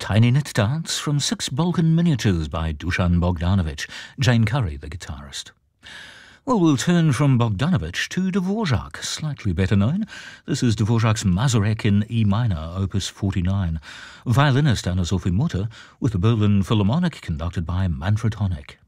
Tiny Knit Dance from Six Balkan Miniatures by Dusan Bogdanovich, Jane Curry the guitarist. Well, we'll turn from Bogdanovich to Dvorak, slightly better known. This is Dvorak's Mazurek in E minor, opus 49. Violinist Anna Sophie Mutter with the Berlin Philharmonic conducted by Manfred Honeck.